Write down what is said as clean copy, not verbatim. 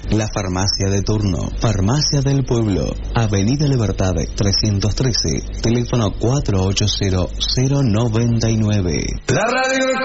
La farmacia de turno, Farmacia del Pueblo, Avenida Libertad 313, teléfono 480-099. La radio del